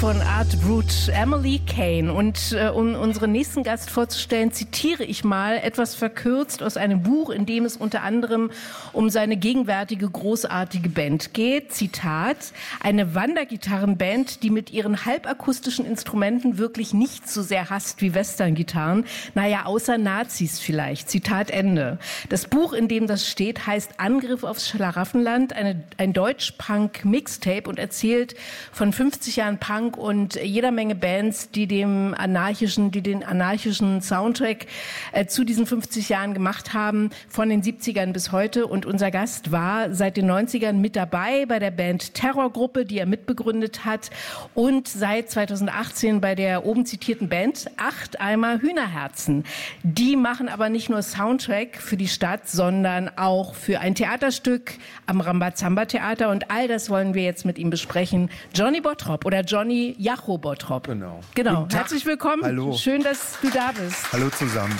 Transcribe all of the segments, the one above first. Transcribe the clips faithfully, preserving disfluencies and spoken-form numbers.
Von Art Brut, Emily Kane. Und äh, um unseren nächsten Gast vorzustellen, zitiere ich mal etwas verkürzt aus einem Buch, in dem es unter anderem um seine gegenwärtige großartige Band geht. Zitat: Eine Wandergitarrenband, die mit ihren halbakustischen Instrumenten wirklich nicht so sehr hasst wie Westerngitarren. Naja, außer Nazis vielleicht. Zitat Ende. Das Buch, in dem das steht, heißt Angriff aufs Schlaraffenland, eine, ein Deutsch-Punk-Mixtape und erzählt von fünfzig Jahren Punk und jeder Menge Bands, die dem anarchischen, die den anarchischen Soundtrack äh, zu diesen fünfzig Jahren gemacht haben, von den siebzigern bis heute. Und unser Gast war seit den neunzigern mit dabei bei der Band Terrorgruppe, die er mitbegründet hat, und seit zweitausendachtzehn bei der oben zitierten Band Acht Eimer Hühnerherzen. Die machen aber nicht nur Soundtrack für die Stadt, sondern auch für ein Theaterstück am Rambazamba-Theater. Und all das wollen wir jetzt mit ihm besprechen. Johnny Bottrop oder Johnny Jacho Bottrop. Genau. Genau. Herzlich willkommen. Hallo. Schön, dass du da bist. Hallo zusammen.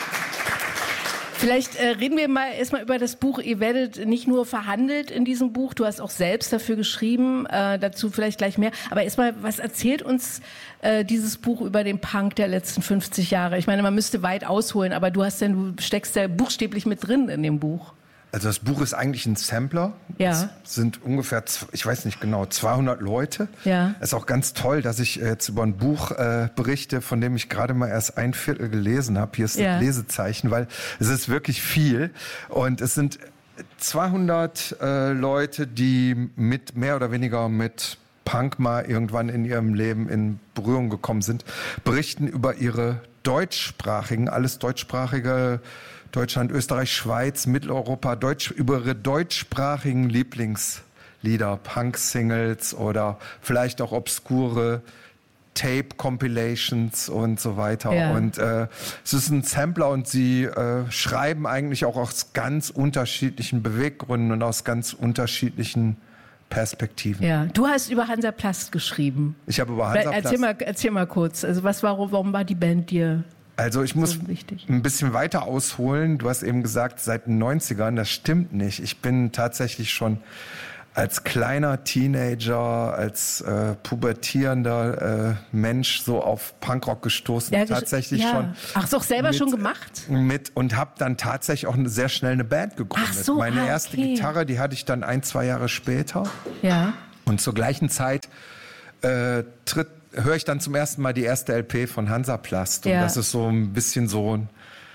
Vielleicht äh, reden wir mal erstmal über das Buch. Ihr werdet nicht nur verhandelt in diesem Buch, du hast auch selbst dafür geschrieben, äh, dazu vielleicht gleich mehr. Aber erstmal, was erzählt uns äh, dieses Buch über den Punk der letzten fünfzig Jahre? Ich meine, man müsste weit ausholen, aber du hast denn, du steckst ja buchstäblich mit drin in dem Buch. Also das Buch ist eigentlich ein Sampler. Ja. Es sind ungefähr, ich weiß nicht genau, zweihundert Leute. Ja. Es ist auch ganz toll, dass ich jetzt über ein Buch äh, berichte, von dem ich gerade mal erst ein Viertel gelesen habe. Hier ist Ja. ein Lesezeichen, weil es ist wirklich viel. Und es sind zweihundert äh, Leute, die mit mehr oder weniger mit Punk mal irgendwann in ihrem Leben in Berührung gekommen sind, berichten über ihre deutschsprachigen, alles deutschsprachige Deutschland, Österreich, Schweiz, Mitteleuropa, Deutsch, über ihre deutschsprachigen Lieblingslieder, Punk-Singles oder vielleicht auch obskure Tape-Compilations und so weiter. Ja. Und äh, es ist ein Sampler und sie äh, schreiben eigentlich auch aus ganz unterschiedlichen Beweggründen und aus ganz unterschiedlichen Perspektiven. Ja, du hast über Hansaplast geschrieben. Ich habe über Hansaplast... Erzähl mal, erzähl mal kurz, also was war, warum war die Band dir... Also ich muss so wichtig. ein bisschen weiter ausholen. Du hast eben gesagt, seit den neunzigern, das stimmt nicht. Ich bin tatsächlich schon als kleiner Teenager, als äh, pubertierender äh, Mensch so auf Punkrock gestoßen. Ja, tatsächlich ja. schon. Ach, ist auch selber mit, schon gemacht? Mit und habe dann tatsächlich auch eine, sehr schnell eine Band gegründet. Ach so, Meine ah, erste okay. Gitarre, die hatte ich dann ein, zwei Jahre später. Ja. Und zur gleichen Zeit äh, tritt höre ich dann zum ersten Mal die erste L P von Hansaplast. Und Ja. das ist so ein bisschen so ein,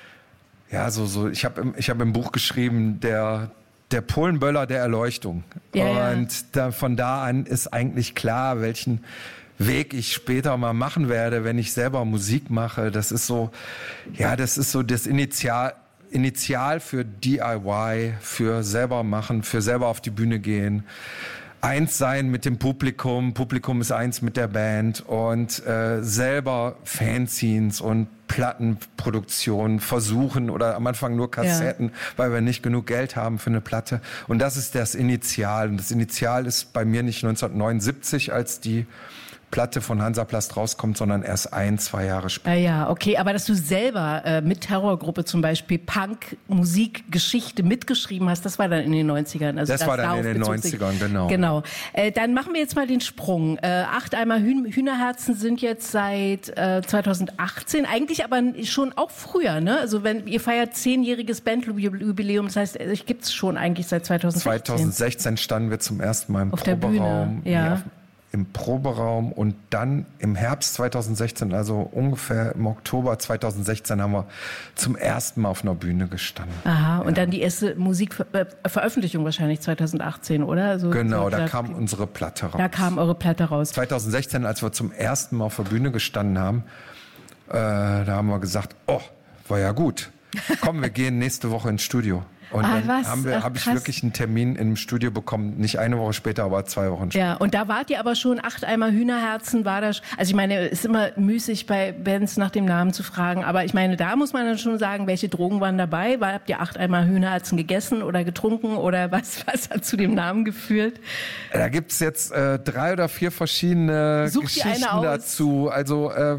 ja, so, so, ich habe ich hab im Buch geschrieben, der, der Polenböller der Erleuchtung. Ja, und ja. Da, von da an ist eigentlich klar, welchen Weg ich später mal machen werde, wenn ich selber Musik mache. Das ist so, ja, das ist so das Initial, Initial für D I Y, für selber machen, für selber auf die Bühne gehen. Eins sein mit dem Publikum, Publikum ist eins mit der Band und äh, selber Fanzines und Plattenproduktionen versuchen oder am Anfang nur Kassetten, ja. weil wir nicht genug Geld haben für eine Platte. Und das ist das Initial. Und das Initial ist bei mir nicht neunzehnhundertneunundsiebzig, als die Platte von Hansaplast rauskommt, sondern erst ein, zwei Jahre später. Ah ja, okay, aber dass du selber äh, mit Terrorgruppe zum Beispiel Punk, Musik, Geschichte mitgeschrieben hast, das war dann in den neunzigern. Also das, das war dann in den neunzigern, genau. Genau. Äh, dann machen wir jetzt mal den Sprung. Äh, Acht Eimer Hühn- Hühnerherzen sind jetzt seit äh, zweitausendachtzehn, eigentlich aber schon auch früher, ne? Also wenn ihr feiert zehnjähriges Bandjubiläum, das heißt, euch gibt's schon eigentlich seit zweitausendsechzehn. zweitausendsechzehn standen wir zum ersten Mal im auf Proberaum. Der Bühne, ja. Nee, auf, im Proberaum und dann im Herbst zweitausendsechzehn, also ungefähr im Oktober zweitausendsechzehn, haben wir zum ersten Mal auf einer Bühne gestanden. Aha, und ja. dann die erste Musikveröffentlichung wahrscheinlich zweitausendachtzehn, oder? Also genau, so da da, kam unsere Platte raus. Da kam eure Platte raus. zweitausendsechzehn, als wir zum ersten Mal auf der Bühne gestanden haben, äh, da haben wir gesagt, oh, war ja gut. Komm, wir gehen nächste Woche ins Studio. Und ah, dann was? haben wir, Ach, habe ich krass. wirklich einen Termin im Studio bekommen, nicht eine Woche später, aber zwei Wochen später. Ja, und da wart ihr aber schon Acht Eimer Hühnerherzen, war das, also ich meine, es ist immer müßig bei Bands nach dem Namen zu fragen, aber ich meine, da muss man dann schon sagen, welche Drogen waren dabei? War, habt ihr Acht Eimer Hühnerherzen gegessen oder getrunken oder was, was hat zu dem Namen geführt? Da gibt's jetzt äh, drei oder vier verschiedene Such dir eine Geschichten aus. dazu. Also äh,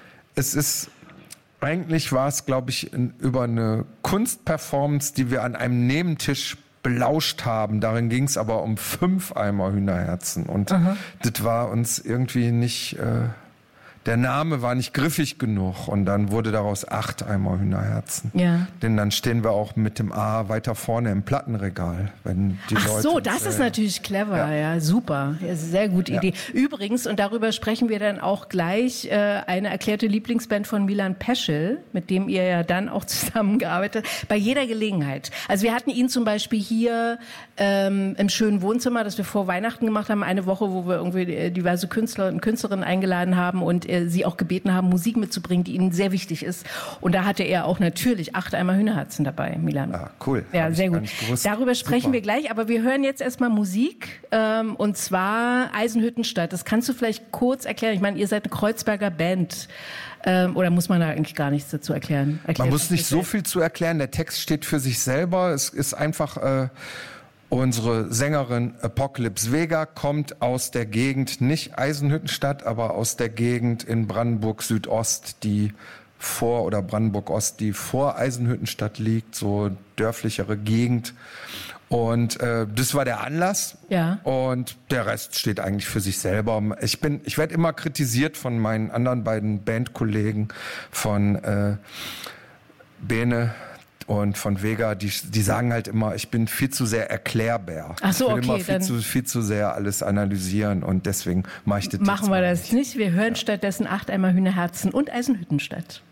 es ist Eigentlich war es, glaube ich, in, über eine Kunstperformance, die wir an einem Nebentisch belauscht haben. Darin ging es aber um fünf Eimer Hühnerherzen. Und Aha. das war uns irgendwie nicht... Äh, Der Name war nicht griffig genug und dann wurde daraus acht Eimer Hühnerherzen. Ja. Denn dann stehen wir auch mit dem A weiter vorne im Plattenregal. Wenn die Ach Leute so, das ist natürlich clever. Ja, ja super. Ja, sehr gute ja. Idee. Übrigens, und darüber sprechen wir dann auch gleich, äh, eine erklärte Lieblingsband von Milan Peschel, mit dem ihr ja dann auch zusammengearbeitet habt, bei jeder Gelegenheit. Also wir hatten ihn zum Beispiel hier ähm, im schönen Wohnzimmer, das wir vor Weihnachten gemacht haben, eine Woche, wo wir irgendwie diverse Künstler und Künstlerinnen eingeladen haben und sie auch gebeten haben, Musik mitzubringen, die ihnen sehr wichtig ist. Und da hatte er auch natürlich acht Eimer Hühnerherzen dabei, Milan. Ah, cool. Ja, Hab sehr gut. Darüber sprechen Super. wir gleich, aber wir hören jetzt erstmal Musik, ähm, und zwar Eisenhüttenstadt. Das kannst du vielleicht kurz erklären. Ich meine, ihr seid eine Kreuzberger Band. Ähm, oder muss man da eigentlich gar nichts dazu erklären? Erklärt man muss nicht so viel zu erklären. Der Text steht für sich selber. Es ist einfach... Äh, Unsere Sängerin Apocalypse Vega kommt aus der Gegend, nicht Eisenhüttenstadt, aber aus der Gegend in Brandenburg Südost, die vor, oder Brandenburg Ost, die vor Eisenhüttenstadt liegt, so dörflichere Gegend. Und äh, das war der Anlass. Ja. Und der Rest steht eigentlich für sich selber. Ich bin, ich werde immer kritisiert von meinen anderen beiden Bandkollegen, von äh, Bene und von Vega, die, die sagen halt immer, ich bin viel zu sehr erklärbar. Ach so, ich will okay, immer viel dann zu, viel zu sehr alles analysieren und deswegen mache ich das Machen wir das nicht. nicht. Wir hören ja. stattdessen acht Eimer Hühnerherzen und Eisenhüttenstadt.